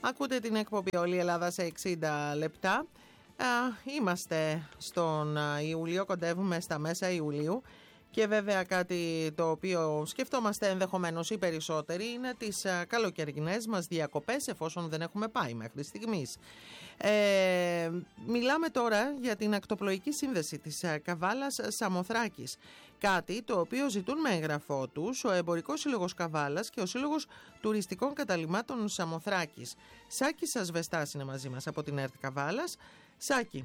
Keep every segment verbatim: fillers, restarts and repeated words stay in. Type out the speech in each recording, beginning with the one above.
Ακούτε την εκπομπή Όλη η Ελλάδα σε εξήντα λεπτά. Είμαστε στον Ιούλιο, κοντεύουμε στα μέσα Ιουλίου. Και βέβαια κάτι το οποίο σκεφτόμαστε ενδεχομένως οι περισσότεροι είναι τις καλοκαιρινές μας διακοπές, εφόσον δεν έχουμε πάει μέχρι στιγμής. Ε, μιλάμε τώρα για την ακτοπλοϊκή σύνδεση της Καβάλας Σαμοθράκης. Κάτι το οποίο ζητούν με εγγραφό τους ο Εμπορικός Σύλλογος Καβάλας και ο Σύλλογος Τουριστικών Καταλυμάτων Σαμοθράκης. Σάκης Ασβεστάς είναι μαζί μας από την ΕΡΤ Καβάλας. Σάκη.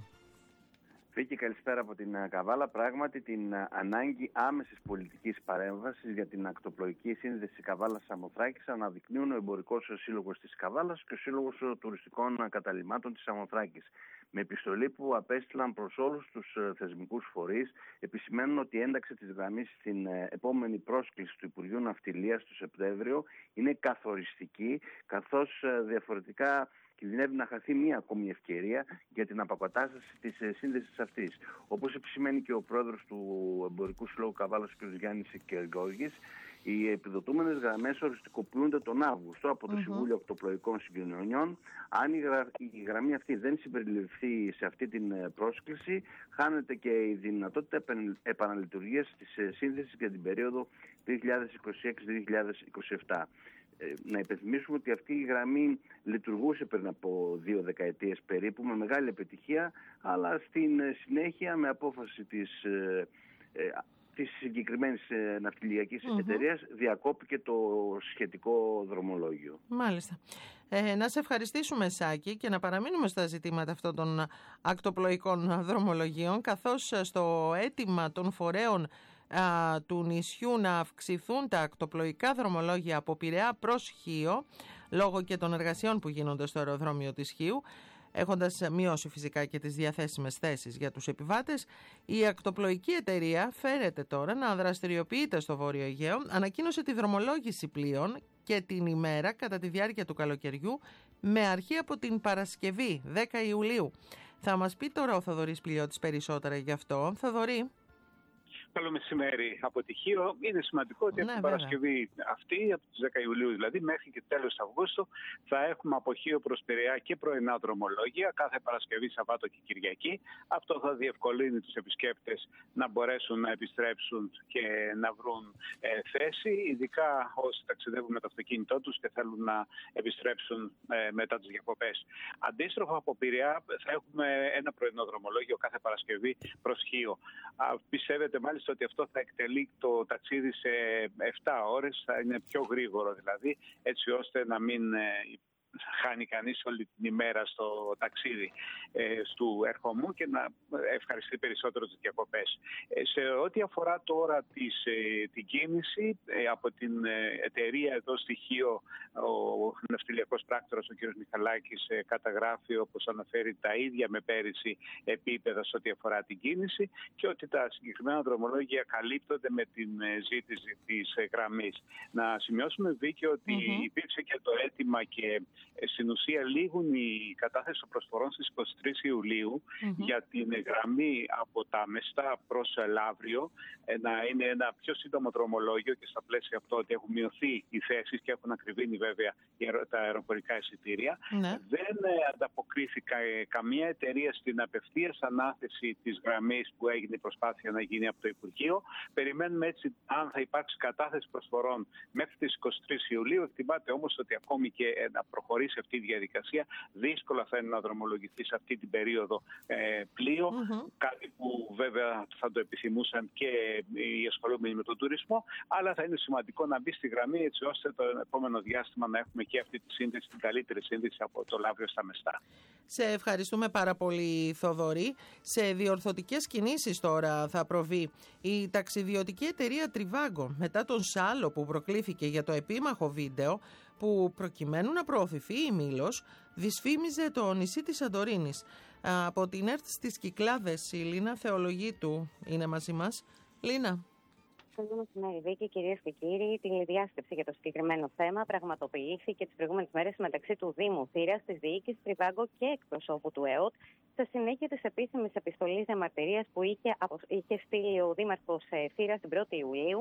Βίκη, καλησπέρα από την Καβάλα. Πράγματι, την ανάγκη άμεσης πολιτικής παρέμβασης για την ακτοπλοϊκή σύνδεση Καβάλας Σαμοθράκης αναδεικνύουν ο Εμπορικός Σύλλογος της Καβάλας και ο Σύλλογος Τουριστικών Καταλυμάτων της Σαμοθράκης. Με επιστολή που απέστειλαν προς όλους τους θεσμικούς φορείς, επισημαίνουν ότι η ένταξη της γραμμής στην επόμενη πρόσκληση του Υπουργείου Ναυτιλίας το Σεπτέμβριο είναι καθοριστική, καθώς διαφορετικά κινδυνεύει να χαθεί μία ακόμη ευκαιρία για την αποκατάσταση της σύνδεσης αυτής. Όπως επισημαίνει και ο πρόεδρος του Εμπορικού Συλλόγου Καβάλας, κ. Γιάννης Κεργόγης, οι επιδοτούμενες γραμμές οριστικοποιούνται τον Αύγουστο από το mm-hmm. Συμβούλιο Ακτοπλοϊκών Συγκοινωνιών. Αν η, γρα... η γραμμή αυτή δεν συμπεριληφθεί σε αυτή την πρόσκληση, χάνεται και η δυνατότητα επαναλειτουργίας της σύνδεσης για την περίοδο δύο χιλιάδες είκοσι έξι με δύο χιλιάδες είκοσι επτά. Να υπενθυμίσουμε ότι αυτή η γραμμή λειτουργούσε πριν από δύο δεκαετίες περίπου με μεγάλη επιτυχία, αλλά στην συνέχεια με απόφαση της, ε, της συγκεκριμένης ναυτιλιακής mm-hmm. εταιρείας διακόπηκε το σχετικό δρομολόγιο. Μάλιστα. Ε, να σε ευχαριστήσουμε, Σάκη, και να παραμείνουμε στα ζητήματα αυτών των ακτοπλοϊκών δρομολογίων, καθώς στο αίτημα των φορέων Α, του νησιού να αυξηθούν τα ακτοπλοϊκά δρομολόγια από Πειραιά προς Χίο, λόγω και των εργασιών που γίνονται στο αεροδρόμιο της Χίου, έχοντας μειώσει φυσικά και τις διαθέσιμες θέσεις για τους επιβάτες, η ακτοπλοϊκή εταιρεία φέρεται τώρα να δραστηριοποιείται στο Βόρειο Αιγαίο, ανακοίνωσε τη δρομολόγηση πλοίων και την ημέρα κατά τη διάρκεια του καλοκαιριού με αρχή από την Παρασκευή δέκα Ιουλίου. Θα μας πει τώρα ο Θοδωρής Πηλιώτης περισσότερα γι' αυτό. Θοδωρή. Καλό μεσημέρι από τη Χίο. Είναι σημαντικό ότι ναι, από την Παρασκευή αυτή, από τις δέκα Ιουλίου δηλαδή, μέχρι και τέλος Αυγούστου, θα έχουμε από Χίο προς Πειραιά και πρωινά δρομολόγια κάθε Παρασκευή, Σαββάτο και Κυριακή. Αυτό θα διευκολύνει τους επισκέπτες να μπορέσουν να επιστρέψουν και να βρουν ε, θέση, ειδικά όσοι ταξιδεύουν με το αυτοκίνητό τους και θέλουν να επιστρέψουν ε, μετά τις διακοπές. Αντίστροφα, από Πειραιά θα έχουμε ένα πρωινό δρομολόγιο κάθε Παρασκευή προς Χίο. Πιστεύετε μάλιστα ότι αυτό θα εκτελεί το ταξίδι σε επτά ώρες, θα είναι πιο γρήγορο δηλαδή, έτσι ώστε να μην χάνει κανείς όλη την ημέρα στο ταξίδι ε, του ερχομού και να ευχαριστεί περισσότερο τις διακοπές. Ε, σε ό,τι αφορά τώρα τις, ε, την κίνηση, ε, από την ε, εταιρεία εδώ στη Χίο, ο ναυτιλιακός πράκτορας ο κ. Μιχαλάκης ε, καταγράφει, όπως αναφέρει, τα ίδια με πέρυσι επίπεδα σε ό,τι αφορά την κίνηση και ότι τα συγκεκριμένα δρομολόγια καλύπτονται με την ε, ζήτηση της ε, γραμμής. Να σημειώσουμε, Βίκη, ότι mm-hmm. υπήρξε και το αίτημα και στην ουσία λήγουν οι κατάθεση των προσφορών στις είκοσι τρεις Ιουλίου mm-hmm. για την γραμμή από τα Μεστά προς Λαύριο να είναι ένα πιο σύντομο δρομολόγιο και στα πλαίσια αυτό ότι έχουν μειωθεί οι θέσεις και έχουν ακριβήνει βέβαια τα αεροπορικά εισιτήρια. Mm-hmm. Δεν ανταποκρίθηκε καμία εταιρεία στην απευθείας ανάθεση της γραμμής που έγινε η προσπάθεια να γίνει από το Υπουργείο. Περιμένουμε έτσι αν θα υπάρξει κατάθεση προσφορών μέχρι τις είκοσι τρεις Ιουλίου. Εκτιμάται όμως ότι ακόμη και να προχωρήσει αυτή η διαδικασία, δύσκολα θα είναι να δρομολογηθεί σε αυτή την περίοδο ε, πλοίο, mm-hmm. κάτι που βέβαια θα το επιθυμούσαν και οι ασχολούμενοι με τον τουρισμό, αλλά θα είναι σημαντικό να μπει στη γραμμή έτσι ώστε το επόμενο διάστημα να έχουμε και αυτή τη σύνδεση, την καλύτερη σύνδεση από το Λαύριο στα Μεστά. Σε ευχαριστούμε πάρα πολύ, Θοδωρή. Σε διορθωτικές κινήσεις τώρα θα προβεί η ταξιδιωτική εταιρεία Trivago μετά τον σάλο που προκλήθηκε για το επίμαχο βίντεο που προκειμένου να προωθηθεί η Μήλος δυσφήμιζε το νησί της Σαντορίνης. Από την ΕΡΤ στις Κυκλάδες η Λίνα Θεολογίτου είναι μαζί μας. Λίνα. Καλό μεσημέρι, Βίκη, κυρίες και κύριοι. Η τηλεδιάσκεψη για το συγκεκριμένο θέμα πραγματοποιήθηκε τις προηγούμενες μέρες μεταξύ του Δήμου Θήρας, της διοίκησης Trivago και εκπροσώπου του ΕΟΤ, σε συνέχεια της επίσημης επιστολής διαμαρτυρίας που είχε, είχε στείλει ο Δήμαρχος Θήρας την πρώτη Ιουλίου,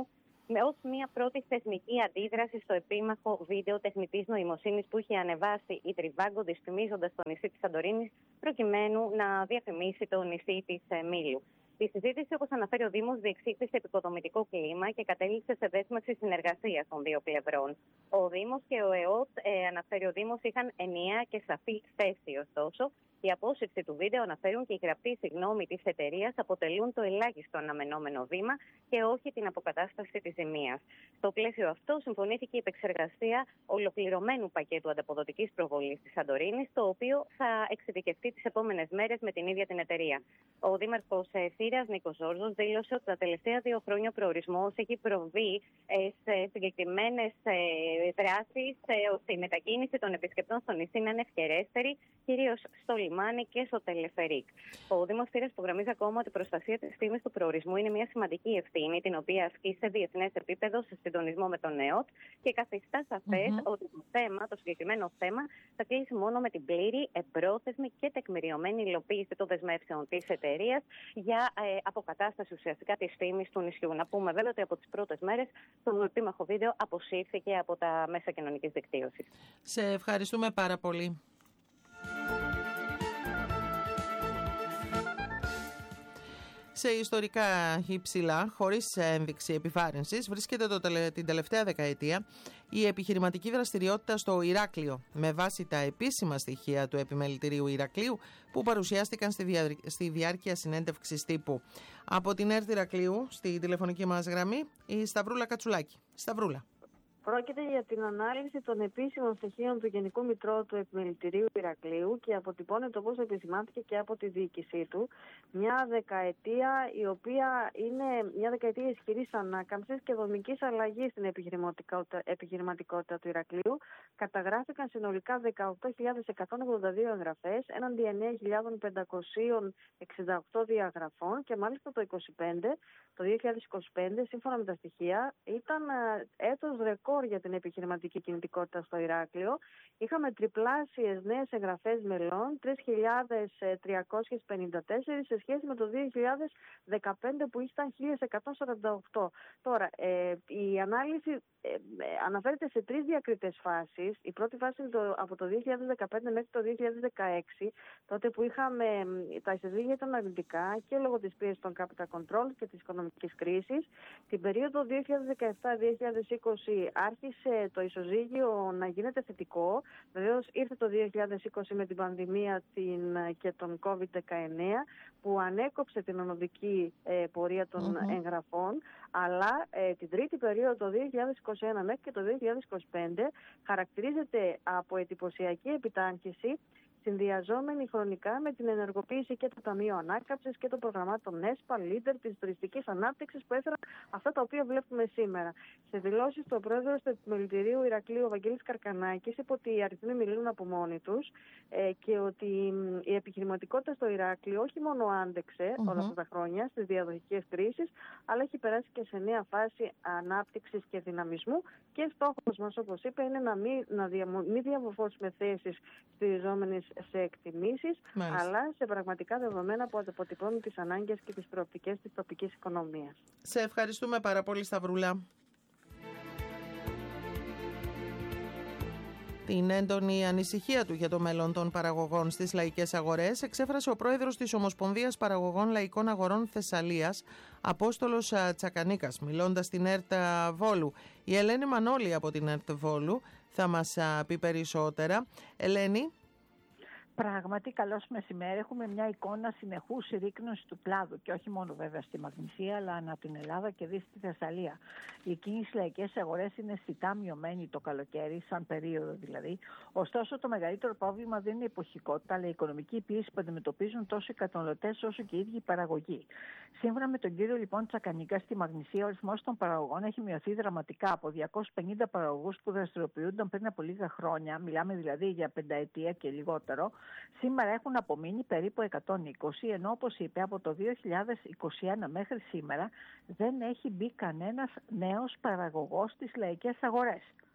ως μια πρώτη θεσμική αντίδραση στο επίμαχο βίντεο τεχνητής νοημοσύνης που είχε ανεβάσει η Trivago, δυσφημίζοντας το νησί της Σαντορίνης, προκειμένου να διαφημίσει το νησί της Μήλου. Η συζήτηση, όπως αναφέρει ο Δήμος, διεξήχθη σε επικοδομητικό κλίμα και κατέληξε σε δέσμευση συνεργασίας των δύο πλευρών. Ο Δήμος και ο ΕΟΤ, ε, αναφέρει ο Δήμος, είχαν ενιαία και σαφή θέση. Ωστόσο, η απόσυρση του βίντεο, αναφέρουν, και η γραπτή συγγνώμη της εταιρείας αποτελούν το ελάχιστο αναμενόμενο βήμα και όχι την αποκατάσταση της ζημίας. Στο πλαίσιο αυτό, συμφωνήθηκε η επεξεργασία ολοκληρωμένου πακέτου ανταποδοτικής προβολής της Σαντορίνης, το οποίο θα εξειδικευτεί τις επόμενες μέρες με την ίδια την εταιρεία. Ο Δήμαρχος Θήρας, Νίκος Ζόρζος, δήλωσε ότι τα τελευταία δύο χρόνια ο προορισμός έχει προβεί σε συγκεκριμένες δράσεις ώστε η μετακίνηση των επισκεπτών στο νησί να είναι ευχερέστερη, κυρίως στο λιμάνι και στο τελεφερίκ. Ο Δήμος Θήρας υπογραμμίζει ακόμα ότι η προστασία της φήμης του προορισμού είναι μια σημαντική ευθύνη, την οποία ασκεί σε διεθνές επίπεδο σε συντονισμό με τον ΕΟΤ και καθιστά σαφές mm-hmm. ότι το θέμα, το συγκεκριμένο θέμα, θα κλείσει μόνο με την πλήρη, εμπρόθεσμη και τεκμηριωμένη υλοποίηση των δεσμεύσεων της εταιρείας για ε, αποκατάσταση ουσιαστικά της φήμης του νησιού. Να πούμε βέβαια ότι από τις πρώτες μέρες το επίμαχο βίντεο αποσύρθηκε από τα μέσα κοινωνικής δικτύωσης. Σε ευχαριστούμε πάρα πολύ. Σε ιστορικά υψηλά, χωρίς ένδειξη επιβάρυνσης, βρίσκεται το τελε... την τελευταία δεκαετία η επιχειρηματική δραστηριότητα στο Ηράκλειο, με βάση τα επίσημα στοιχεία του Επιμελητηρίου Ηρακλείου που παρουσιάστηκαν στη, δια... στη διάρκεια συνέντευξης τύπου. Από την ΕΡΤ Ηρακλείου, στη τηλεφωνική μας γραμμή, η Σταυρούλα Κατσουλάκη. Σταυρούλα. Πρόκειται για την ανάλυση των επίσημων στοιχείων του Γενικού Μητρώου του Επιμελητηρίου Ηρακλείου και αποτυπώνεται, όπως επισημάνθηκε και από τη διοίκησή του, μια δεκαετία η οποία είναι μια δεκαετία ισχυρής ανάκαμψης και δομικής αλλαγής στην επιχειρηματικότητα, επιχειρηματικότητα του Ηρακλείου. Καταγράφηκαν συνολικά δεκαοκτώ χιλιάδες εκατόν ογδόντα δύο εγγραφές έναντι εννέα χιλιάδες πεντακόσιες εξήντα οκτώ διαγραφών και μάλιστα το είκοσι πέντε, το δύο χιλιάδες είκοσι πέντε, σύμφωνα με τα στοιχεία, ήταν έτος ρεκόρ για την επιχειρηματική κινητικότητα στο Ηράκλειο. Είχαμε τριπλάσιες νέες εγγραφές μελών, τρεις χιλιάδες τριακόσιες πενήντα τέσσερα σε σχέση με το δύο χιλιάδες δεκαπέντε που ήταν χίλια εκατόν σαράντα οκτώ. Τώρα, ε, η ανάλυση ε, ε, αναφέρεται σε τρεις διακριτές φάσεις. Η πρώτη φάση είναι το, από το δύο χιλιάδες δεκαπέντε μέχρι το δύο χιλιάδες δεκαέξι, τότε που είχαμε, τα ισοζύγια ήταν αρνητικά και λόγω της πίεσης των capital control και της οικονομικής κρίσης. Την περίοδο δύο χιλιάδες δεκαεπτά δύο χιλιάδες είκοσι άρχισε το ισοζύγιο να γίνεται θετικό. Βεβαίως ήρθε το δύο χιλιάδες είκοσι με την πανδημία την, και τον κόβιντ δεκαεννέα που ανέκοψε την ονοδική ε, πορεία των mm-hmm. εγγραφών, αλλά ε, την τρίτη περίοδο το δύο χιλιάδες είκοσι ένα μέχρι και το δύο χιλιάδες είκοσι πέντε χαρακτηρίζεται από εντυπωσιακή επιτάχυνση, συνδυαζόμενη χρονικά με την ενεργοποίηση και του Ταμείου Ανάκαμψης και των προγραμμάτων ΕΣΠΑ, Leader, της τουριστικής ανάπτυξης που έφεραν αυτά τα οποία βλέπουμε σήμερα. Σε δηλώσεις του πρόεδρος του Επιμελητηρίου Ηρακλείου, ο Βαγγέλης Καρκανάκης, είπε ότι οι αριθμοί μιλούν από μόνοι τους ε, και ότι η επιχειρηματικότητα στο Ηράκλειο όχι μόνο άντεξε mm-hmm. όλα αυτά τα χρόνια στις διαδοχικές κρίσεις, αλλά έχει περάσει και σε νέα φάση ανάπτυξης και δυναμισμού. Και στόχος μας, όπως είπε, είναι να μην, να διαμο, μην διαμορφώσουμε θέσεις στηριζόμενες σε εκτιμήσεις, Μάλιστα. αλλά σε πραγματικά δεδομένα που αποτυπώνουν τις ανάγκες και τις προοπτικές της τοπικής οικονομίας. Σε ευχαριστούμε πάρα πολύ, Σταυρούλα. Την έντονη ανησυχία του για το μέλλον των παραγωγών στις λαϊκές αγορές εξέφρασε ο πρόεδρος της Ομοσπονδίας Παραγωγών Λαϊκών Αγορών Θεσσαλίας, Απόστολος Τσακανίκας, μιλώντας στην ΕΡΤ Βόλου. Η Ελένη Μανώλη από την ΕΡΤ Βόλου θα μας πει περισσότερα. Ελένη. Πράγματι, καλώς μεσημέρι. Έχουμε μια εικόνα συνεχούς ρίκνωσης του κλάδου και όχι μόνο βέβαια στη Μαγνησία, αλλά ανά την Ελλάδα και δει στη Θεσσαλία. Η κίνηση στις λαϊκές αγορές είναι αισθητά μειωμένη το καλοκαίρι, σαν περίοδο δηλαδή. Ωστόσο, το μεγαλύτερο πρόβλημα δεν είναι η εποχικότητα, αλλά η οικονομική πίεση που αντιμετωπίζουν τόσο οι καταναλωτές όσο και οι ίδιοι οι παραγωγοί. Σύμφωνα με τον κύριο λοιπόν Τσακανίκα, στη Μαγνησία ο αριθμός των παραγωγών έχει μειωθεί δραματικά από διακόσιους πενήντα παραγωγούς που δραστηριοποιούνταν πριν από λίγα χρόνια, μιλάμε δηλαδή για πενταετία και λιγότερο. Σήμερα έχουν απομείνει περίπου εκατόν είκοσι, ενώ όπως είπε από το δύο χιλιάδες είκοσι ένα μέχρι σήμερα δεν έχει μπει κανένας νέος παραγωγός στις λαϊκές αγορές.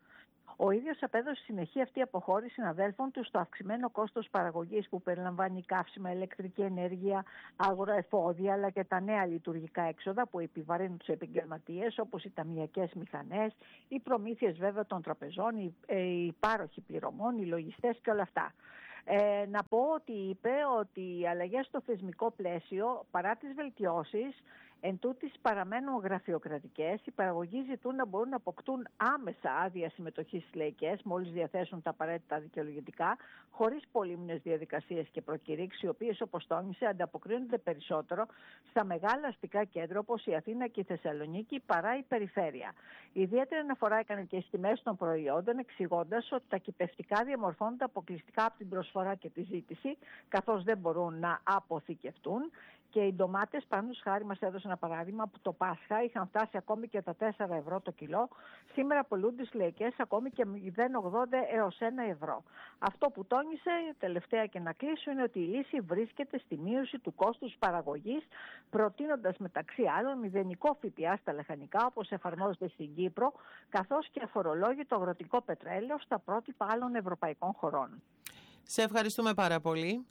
Ο ίδιος απέδωσε συνεχή αυτή η αποχώρηση συναδέλφων του στο αυξημένο κόστος παραγωγής που περιλαμβάνει καύσιμα, ηλεκτρική ενέργεια, αγροεφόδια αλλά και τα νέα λειτουργικά έξοδα που επιβαρύνουν τους επαγγελματίες, όπως οι ταμιακές μηχανές, οι προμήθειες βέβαια των τραπεζών, οι, οι πάροχοι πληρωμών, οι λογιστές και όλα αυτά. Ε, να πω ότι είπε ότι οι αλλαγές στο θεσμικό πλαίσιο, παρά τις βελτιώσεις, εν τούτης παραμένουν γραφειοκρατικές. Οι παραγωγοί ζητούν να μπορούν να αποκτούν άμεσα άδεια συμμετοχής στις λαϊκές, μόλις διαθέσουν τα απαραίτητα δικαιολογητικά, χωρίς πολύμνες διαδικασίες και προκηρύξεις, οι οποίες, όπως τόνισε, ανταποκρίνονται περισσότερο στα μεγάλα αστικά κέντρα όπως η Αθήνα και η Θεσσαλονίκη παρά η περιφέρεια. Ιδιαίτερη αναφορά έκανε και στις τιμές των προϊόντων, εξηγώντας ότι τα κυπευτικά διαμορφώνονται αποκλειστικά από την προσφορά και τη ζήτηση, καθώς δεν μπορούν να αποθηκευτούν. Και οι ντομάτες, παραδείγματος χάρη, μας έδωσε ένα παράδειγμα που το Πάσχα είχαν φτάσει ακόμη και τα τέσσερα ευρώ το κιλό. Σήμερα πολλούνται στις λαϊκές ακόμη και μηδέν κόμμα ογδόντα έως ένα ευρώ. Αυτό που τόνισε, τελευταία και να κλείσω, είναι ότι η λύση βρίσκεται στη μείωση του κόστους παραγωγής, προτείνοντας μεταξύ άλλων μηδενικό ΦΠΑ στα λαχανικά, όπως εφαρμόζεται στην Κύπρο, καθώς και αφορολόγητο αγροτικό πετρέλαιο στα πρότυπα άλλων ευρωπαϊκών χωρών. Σε ευχαριστούμε πάρα πολύ.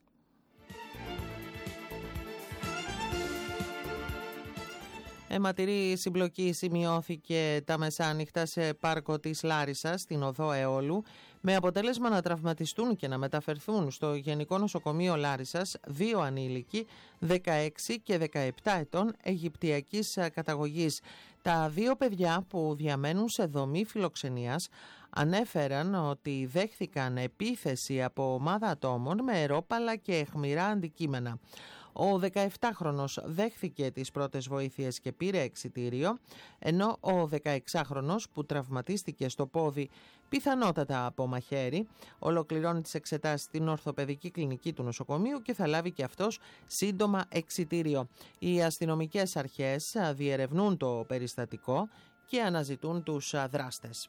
Αιματηρή συμπλοκή σημειώθηκε τα μεσάνυχτα σε πάρκο της Λάρισσας, στην οδό Αιώλου, με αποτέλεσμα να τραυματιστούν και να μεταφερθούν στο Γενικό Νοσοκομείο Λάρισσας δύο ανήλικοι δεκαέξι και δεκαεπτά ετών αιγυπτιακής καταγωγής. Τα δύο παιδιά, που διαμένουν σε δομή φιλοξενίας, ανέφεραν ότι δέχθηκαν επίθεση από ομάδα ατόμων με ερόπαλα και αιχμηρά αντικείμενα. Ο δεκαεπτάχρονος δέχθηκε τις πρώτες βοήθειες και πήρε εξιτήριο, ενώ ο δεκαεξάχρονος, που τραυματίστηκε στο πόδι πιθανότατα από μαχαίρι, ολοκληρώνει τις εξετάσεις στην ορθοπαιδική κλινική του νοσοκομείου και θα λάβει και αυτός σύντομα εξιτήριο. Οι αστυνομικές αρχές διερευνούν το περιστατικό και αναζητούν τους δράστες.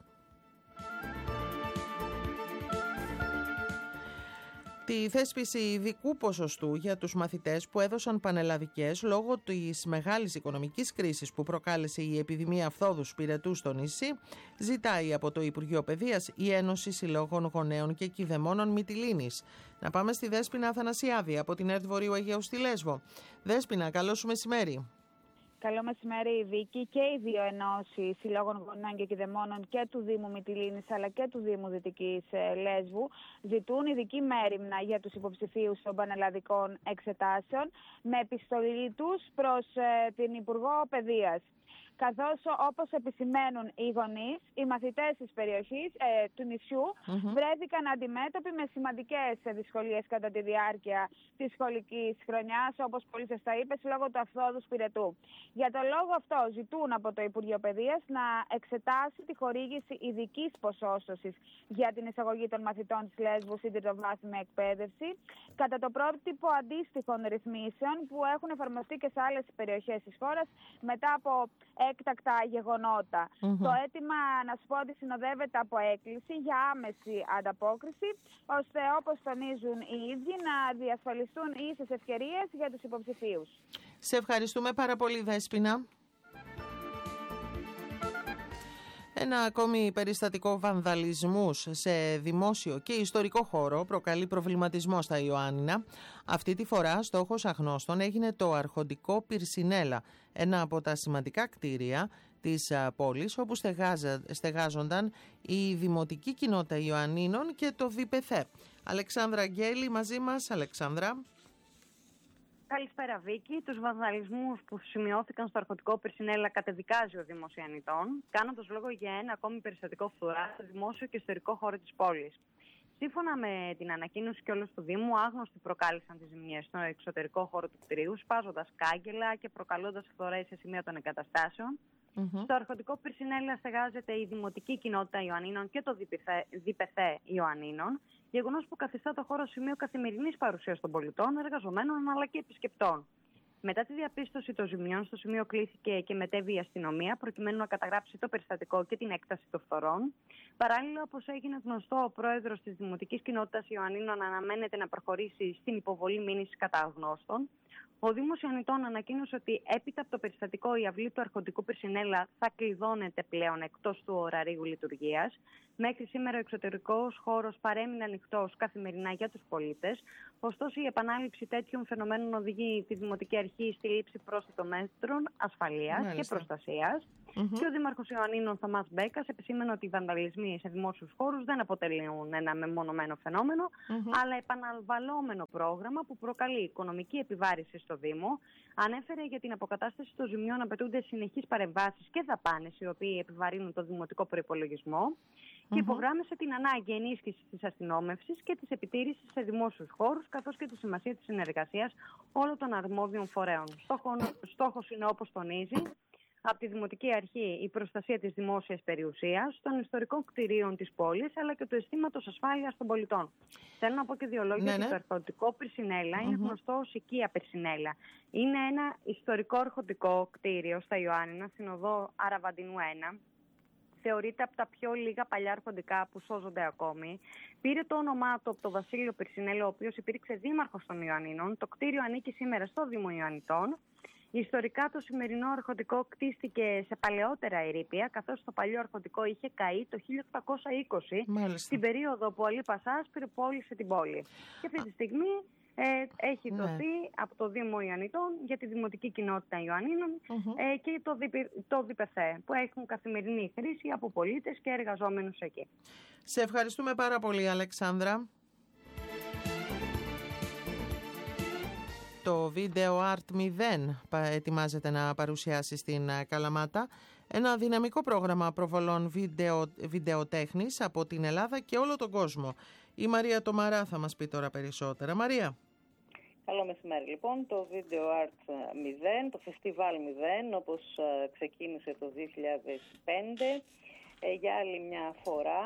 Τη θέσπιση ειδικού ποσοστού για τους μαθητές που έδωσαν πανελλαδικές λόγω της μεγάλης οικονομικής κρίσης που προκάλεσε η επιδημία φθόδους πυρετού στο νησί, ζητάει από το Υπουργείο Παιδείας η Ένωση Συλλόγων Γονέων και Κηδεμόνων Μυτιλήνης. Να πάμε στη Δέσποινα Αθανασιάδη από την ΕΡΤ Βορείου Αιγαίου στη Λέσβο. Δέσποινα, καλό σου μεσημέρι. Καλό μεσημέρι, Βίκη. Και οι δύο ενώσεις Συλλόγων Γονέων και Κηδεμόνων και του Δήμου Μυτιλήνης αλλά και του Δήμου Δυτικής Λέσβου ζητούν ειδική μέριμνα για τους υποψηφίους των πανελλαδικών εξετάσεων με επιστολή τους προς ε, την Υπουργό Παιδείας. Καθώς, όπως επισημαίνουν οι γονείς, οι μαθητές της περιοχής ε, του νησιού mm-hmm. βρέθηκαν αντιμέτωποι με σημαντικές δυσκολίες κατά τη διάρκεια της σχολικής χρονιάς, όπως πολύ σωστά είπες, λόγω του αυθόδους πυρετού. Για τον λόγο αυτό ζητούν από το Υπουργείο Παιδείας να εξετάσει τη χορήγηση ειδικής ποσόστοσης για την εισαγωγή των μαθητών της Λέσβου στην τριτοβάθμια εκπαίδευση, κατά το πρότυπο αντίστοιχων ρυθμίσεων που έχουν εφαρμοστεί και σε άλλες περιοχές της χώρας μετά από έκτακτα γεγονότα. Mm-hmm. Το αίτημα, να σου πω, ότι συνοδεύεται από έκκληση για άμεση ανταπόκριση, ώστε, όπως τονίζουν οι ίδιοι, να διασφαλιστούν ίσες ευκαιρίες για τους υποψηφίους. Σε ευχαριστούμε πάρα πολύ, Δέσποινα. Ένα ακόμη περιστατικό βανδαλισμούς σε δημόσιο και ιστορικό χώρο προκαλεί προβληματισμό στα Ιωάννινα. Αυτή τη φορά στόχος αγνώστων έγινε το αρχοντικό Πυρσινέλα, ένα από τα σημαντικά κτίρια της πόλης όπου στεγάζονταν η Δημοτική Κοινότητα Ιωαννίνων και το ΔΙΠΕΘΕ. Αλεξάνδρα Αγγέλη μαζί μας. Αλεξάνδρα. Καλησπέρα, Βίκη. Τους βανδαλισμούς που σημειώθηκαν στο αρχοντικό Πυρσινέλα κατεδικάζει ο Δήμος Ιωαννιτών, κάνοντας λόγο για ένα ακόμη περιστατικό φθορά στο δημόσιο και ιστορικό χώρο της πόλης. Σύμφωνα με την ανακοίνωση κιόλας του Δήμου, άγνωστοι προκάλεσαν τις ζημιές στο εξωτερικό χώρο του κτηρίου, σπάζοντας κάγκελα και προκαλώντας φθορές σε σημεία των εγκαταστάσεων. Mm-hmm. Στο αρχοντικό Πυρσινέλα στεγάζεται η Δημοτική Κοινότητα Ιωαννίνων και το ΔΙΠΕΘΕ Ιωαννίνων, γεγονός που καθιστά το χώρο σημείο καθημερινής παρουσίας των πολιτών, εργαζομένων αλλά και επισκεπτών. Μετά τη διαπίστωση των ζημιών, στο σημείο κλήθηκε και μετέβη η αστυνομία, προκειμένου να καταγράψει το περιστατικό και την έκταση των φθορών. Παράλληλα, όπως έγινε γνωστό, ο πρόεδρος της Δημοτικής Κοινότητας Ιωαννίνων αναμένεται να προχωρήσει στην υποβολή μήνυσης κατά αγνώστων. Ο Δήμος Ιωαννιτών ανακοίνωσε ότι έπειτα από το περιστατικό η αυλή του Αρχοντικού Πυρσινέλα θα κλειδώνεται πλέον εκτός του ωραρίου λειτουργίας. Μέχρι σήμερα ο εξωτερικός χώρος παρέμεινε ανοιχτός καθημερινά για τους πολίτες. Ωστόσο, η επανάληψη τέτοιων φαινομένων οδηγεί τη Δημοτική Αρχή στη λήψη πρόσθετων μέτρων ασφαλείας Μάλιστα. και προστασίας. Mm-hmm. Και ο Δήμαρχος Ιωαννίνων Θωμάς Μπέκας επισήμενε ότι οι βανδαλισμοί σε δημόσιους χώρους δεν αποτελούν ένα μεμονωμένο φαινόμενο, mm-hmm. αλλά επαναλαμβανόμενο πρόγραμμα που προκαλεί οικονομική επιβάρηση στο Δήμο. Ανέφερε για την αποκατάσταση των ζημιών απαιτούνται συνεχείς παρεμβάσεις και δαπάνες, οι οποίοι επιβαρύνουν το δημοτικό προϋπολογισμό. Και υπογράμμισε την ανάγκη ενίσχυσης της αστυνόμευσης και της επιτήρησης σε δημόσιους χώρους, καθώς και τη σημασία της συνεργασίας όλων των αρμόδιων φορέων. Στόχος είναι, όπως τονίζει, από τη Δημοτική Αρχή η προστασία της δημόσιας περιουσίας, των ιστορικών κτηρίων της πόλης, αλλά και του αισθήματος ασφάλειας των πολιτών. Θέλω να πω και δύο λόγια. Ναι, ναι. Το αρχοντικό Πυρσινέλα mm-hmm. είναι γνωστό ως οικία Πυρσινέλα. Είναι ένα ιστορικό αρχοντικό κτίριο στα Ιωάννινα, στην οδό Αραβαντινού ένα. Θεωρείται από τα πιο λίγα παλιά αρχοντικά που σώζονται ακόμη. Πήρε το όνομά του από τον Βασίλειο Πυρσινέλο, ο οποίος υπήρξε δήμαρχος των Ιωαννίνων. Το κτίριο ανήκει σήμερα στο Δήμο Ιωαννιτών. Ιστορικά το σημερινό αρχοντικό κτίστηκε σε παλαιότερα ερείπια, καθώς το παλιό αρχοντικό είχε καεί το χίλια οκτακόσια είκοσι, Μάλιστα. στην περίοδο που ο Αλή Πασάς πυρπόλησε την πόλη. Και αυτή τη στιγμή ε, έχει ναι. δοθεί από το Δήμο Ιωαννιτών για τη Δημοτική Κοινότητα Ιωαννίνων mm-hmm. ε, και το, διπε, το ΔΠΘ, που έχουν καθημερινή χρήση από πολίτες και εργαζόμενους εκεί. Σε ευχαριστούμε πάρα πολύ, Αλεξάνδρα. Το Video Art μηδέν ετοιμάζεται να παρουσιάσει στην Καλαμάτα ένα δυναμικό πρόγραμμα προβολών βίντεο, βιντεοτέχνης από την Ελλάδα και όλο τον κόσμο. Η Μαρία Τομαρά θα μας πει τώρα περισσότερα. Μαρία. Καλό μεσημέρι λοιπόν. Το Video Art μηδέν, το Festival μηδέν, όπως ξεκίνησε το δύο χιλιάδες πέντε, για άλλη μια φορά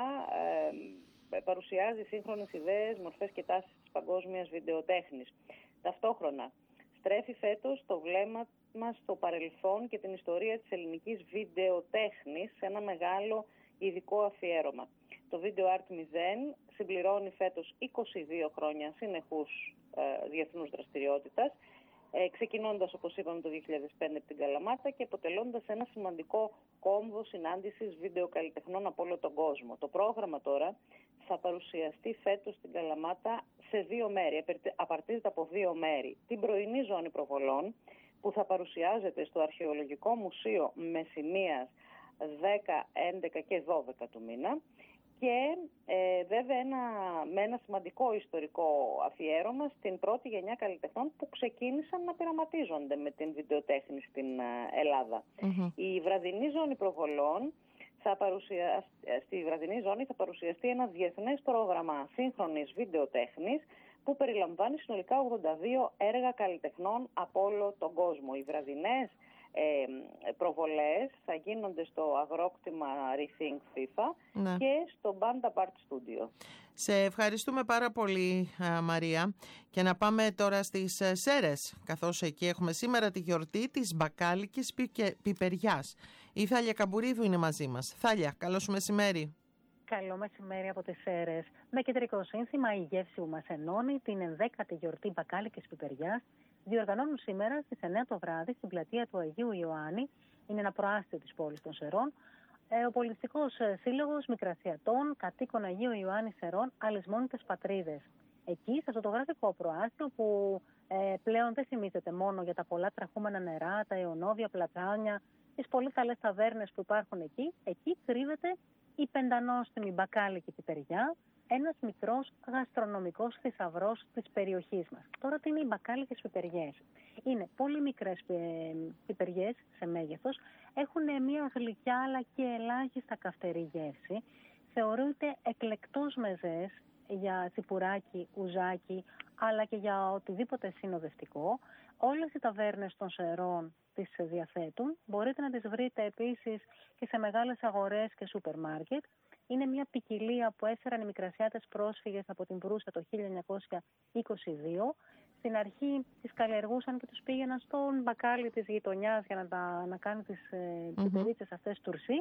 ε, παρουσιάζει σύγχρονες ιδέες, μορφές και τάσεις της παγκόσμιας βιντεοτέχνης. Ταυτόχρονα στρέφει φέτος το βλέμμα μας στο παρελθόν και την ιστορία της ελληνικής βιντεοτέχνης σε ένα μεγάλο ειδικό αφιέρωμα. Το Video Art μηδέν συμπληρώνει φέτος είκοσι δύο χρόνια συνεχούς ε, διεθνούς δραστηριότητας, ε, ξεκινώντας, όπως είπαμε, το δύο χιλιάδες πέντε από την Καλαμάτα και αποτελώντας ένα σημαντικό κόμβο συνάντησης βιντεοκαλλιτεχνών από όλο τον κόσμο. Το πρόγραμμα τώρα θα παρουσιαστεί φέτος στην Καλαμάτα σε δύο μέρη, απαρτίζεται από δύο μέρη. Την πρωινή ζώνη προβολών, που θα παρουσιάζεται στο Αρχαιολογικό Μουσείο Μεσσηνίας δέκα, έντεκα και δώδεκα του μήνα, και ε, βέβαια ένα, με ένα σημαντικό ιστορικό αφιέρωμα στην πρώτη γενιά καλλιτεχνών που ξεκίνησαν να πειραματίζονται με την βιντεοτέχνη στην ε, Ελλάδα. Mm-hmm. Η βραδινή ζώνη προβολών θα παρουσιαστεί, στη βραδινή ζώνη θα παρουσιαστεί ένα διεθνές πρόγραμμα σύγχρονης βιντεοτέχνης που περιλαμβάνει συνολικά ογδόντα δύο έργα καλλιτεχνών από όλο τον κόσμο. Οι βραδινές ε, προβολές θα γίνονται στο αγρόκτημα Rethink FIFA ναι. και στο Banda Part Studio. Σε ευχαριστούμε πάρα πολύ, Μαρία, και να πάμε τώρα στις Σέρρες, καθώς εκεί έχουμε σήμερα τη γιορτή της μπακάλικης πιπεριάς. Η Θάλια Καμπουρίδου είναι μαζί μας. Θάλια, καλό σου μεσημέρι. Καλό μεσημέρι από τις Σέρρες. Με κεντρικό σύνθημα «Η γεύση που μας ενώνει», την ενδέκατη γιορτή μπακάλικης πιπεριάς διοργανώνουν σήμερα στις εννέα το βράδυ στην πλατεία του Αγίου Ιωάννη. Είναι ένα προάστιο της πόλης των Σερών. Ο Πολιτιστικός Σύλλογος Μικρασιατών Κατοίκων Αγίου Ιωάννη Σερών, Αλυσμόνητες Πατρίδες. Εκεί, σε αυτό το γραφικό προάστιο που ε, πλέον δεν θυμίζεται μόνο για τα πολλά τραχούμενα νερά, τα αιωνόβια πλατάνια, τις πολύ καλές ταβέρνες που υπάρχουν εκεί, εκεί κρύβεται η πεντανόστιμη μπακάλικη πιπεριά, ένας μικρός γαστρονομικός θησαυρός της περιοχής μας. Τώρα τι είναι οι μπακάλικες πιπεριές? Είναι πολύ μικρές πιπεριές σε μέγεθος, έχουν μια γλυκιά αλλά και ελάχιστα καυτερή γεύση, θεωρείται εκλεκτός μεζές για τσιπουράκι, ουζάκι, αλλά και για οτιδήποτε συνοδευτικό. Όλες οι ταβέρνες των Σερών τις διαθέτουν. Μπορείτε να τις βρείτε επίσης και σε μεγάλες αγορές και σούπερ μάρκετ. Είναι μια ποικιλία που έφεραν οι μικρασιάτες πρόσφυγες από την Προύσα το χίλια εννιακόσια είκοσι δύο. Στην αρχή τις καλλιεργούσαν και τους πήγαιναν στον μπακάλι της γειτονιάς για να, τα, να κάνουν τις ε, πιπερίτσες αυτές τουρσί.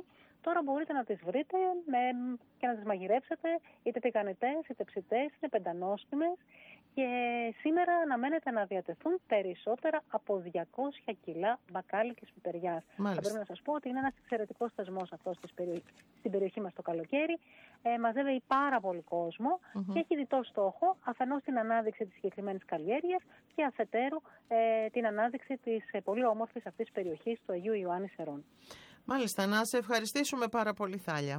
Τώρα μπορείτε να τις βρείτε με, και να τις μαγειρέψετε, είτε τηγανιτές, είτε ψητές, είτε πεντανόστιμες. Και σήμερα αναμένεται να διατεθούν περισσότερα από διακόσια κιλά μπακάλικες πιπεριάς. Θα πρέπει να σας πω ότι είναι ένας εξαιρετικός θεσμός αυτός στην περιοχή μας το καλοκαίρι. Ε, μαζεύει πάρα πολύ κόσμο mm-hmm. και έχει διτό στόχο αφενός την ανάδειξη της συγκεκριμένης καλλιέργειας και αφετέρου ε, την ανάδειξη της ε, πολύ όμορφης αυτής της περιοχής του Αγίου Ιωάννη Σερών. Μάλιστα, να σε ευχαριστήσουμε πάρα πολύ, Θάλια.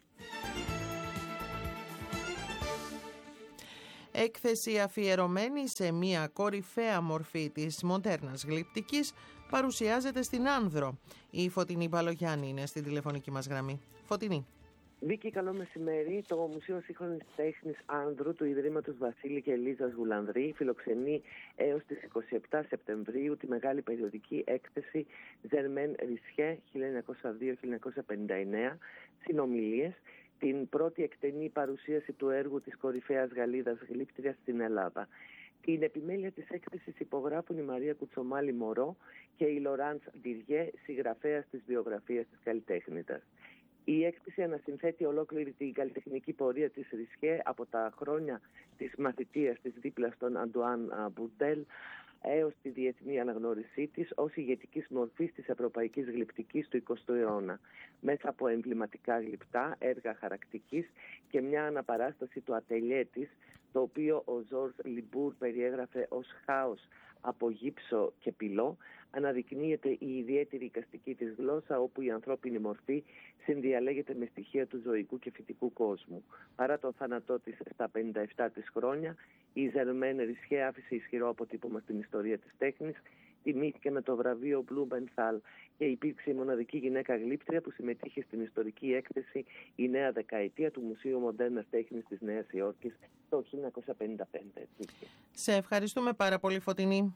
Έκθεση αφιερωμένη σε μια κορυφαία μορφή της μοντέρνας γλυπτικής παρουσιάζεται στην Άνδρο. Η Φωτεινή Μπαλογιάννη είναι στην τηλεφωνική μας γραμμή. Φωτεινή. Βίκη, καλό μεσημέρι. Το Μουσείο Σύγχρονης Τέχνης Άνδρου του Ιδρύματος Βασίλη και Ελίζας Γουλανδρή φιλοξενεί έως τις είκοσι επτά Σεπτεμβρίου τη μεγάλη περιοδική έκθεση Ζερμέν Ρισιέ χίλια εννιακόσια δύο με χίλια εννιακόσια πενήντα εννέα, συνομιλίες, την πρώτη εκτενή παρουσίαση του έργου της κορυφαίας Γαλλίδας γλύπτριας στην Ελλάδα. Την επιμέλεια της έκθεσης υπογράφουν η Μαρία Κουτσομάλη Μωρό και η Λοράντς Ντιριέ, συγγραφέας της βιογραφίας της καλλιτέχνητας. Η έκθεση ανασυνθέτει ολόκληρη την καλλιτεχνική πορεία της Ρισιέ από τα χρόνια της μαθητείας της δίπλα στον Αντουάν Μπουρντέλ έως τη διεθνή αναγνώρισή της ως ηγετικής μορφής της ευρωπαϊκής γλυπτικής του εικοστού αιώνα, μέσα από εμβληματικά γλυπτά, έργα χαρακτικής και μια αναπαράσταση του ατελιέ της, το οποίο ο Ζορζ Λιμπούρ περιέγραφε ως χάος από γύψο και πυλό, αναδεικνύεται η ιδιαίτερη εικαστική της γλώσσα, όπου η ανθρώπινη μορφή συνδιαλέγεται με στοιχεία του ζωικού και φυτικού κόσμου. Παρά τον θάνατό της στα πενήντα επτά της χρόνια, η Ζερμέν Ρισιέ άφησε ισχυρό αποτύπωμα στην ιστορία της τέχνης, τιμήθηκε με το βραβείο Blumenthal και υπήρξε η μοναδική γυναίκα γλύπτρια που συμμετείχε στην ιστορική έκθεση «Η νέα δεκαετία» του Μουσείου Μοντέρνας Τέχνης της Νέας Υόρκης το χίλια εννιακόσια πενήντα πέντε. Σε ευχαριστούμε πάρα πολύ, Φωτεινή.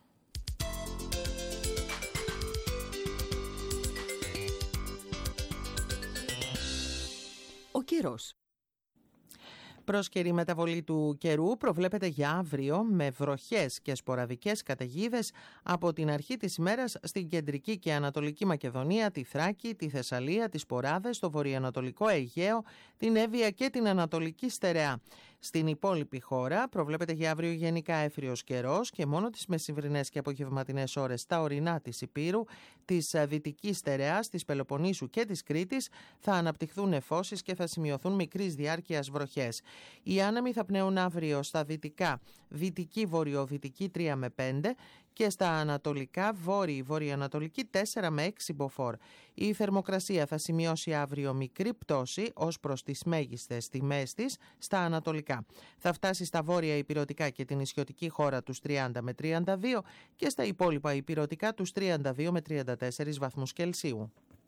Ο καιρός. Πρόσκαιρη μεταβολή του καιρού προβλέπεται για αύριο με βροχές και σποραδικές καταιγίδες από την αρχή της ημέρας στην κεντρική και ανατολική Μακεδονία, τη Θράκη, τη Θεσσαλία, τις Ποράδες, το βορειοανατολικό Αιγαίο, την Εύβοια και την Ανατολική Στερεά. Στην υπόλοιπη χώρα προβλέπεται για αύριο γενικά εύθριος καιρός και μόνο τις μεσημβρινές και απογευματινές ώρες στα ορεινά της Ηπείρου, της Δυτικής Στερεάς, της Πελοποννήσου και της Κρήτης θα αναπτυχθούν νεφώσεις και θα σημειωθούν μικρής διάρκειας βροχές. Οι άνεμοι θα πνέουν αύριο στα δυτικά, δυτική βορειοδυτική τρία με πέντε και στα ανατολικά βόρειη βορειοανατολική τέσσερα με έξι μποφόρ. Η θερμοκρασία θα σημειώσει αύριο μικρή πτώση ως προς τις μέγιστες τιμές της στα ανατολικά. Θα φτάσει στα βόρεια ηπειρωτικά και την νησιωτική χώρα τους τριάντα με τριάντα δύο και στα υπόλοιπα ηπειρωτικά τους τριάντα δύο με τριάντα τέσσερα βαθμούς Κελσίου.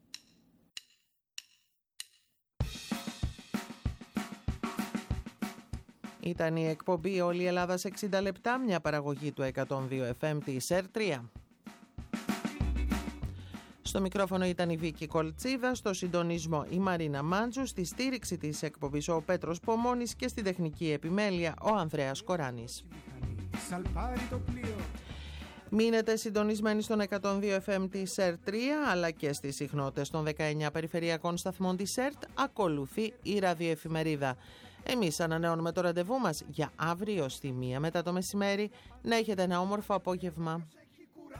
Ήταν η εκπομπή «Όλη η Ελλάδα σε εξήντα λεπτά», μια παραγωγή του εκατόν δύο εφ εμ της ΕΡ τρία. Στο μικρόφωνο ήταν η Βίκη Κολτσίδα, στο συντονισμό η Μαρίνα Μάντζου, στη στήριξη της εκπομπής ο Πέτρος Πομώνης και στη τεχνική επιμέλεια ο Ανδρέας Κοράνης. Μείνετε συντονισμένοι στον εκατόν δύο εφ εμ της ΕΡ τρία αλλά και στις συχνότητες των δεκαεννιά περιφερειακών σταθμών της ΕΡΤ. Ακολουθεί η ραδιοεφημερίδα. Εμείς ανανεώνουμε το ραντεβού μας για αύριο στη μία μετά το μεσημέρι. Να έχετε ένα όμορφο απόγευμα.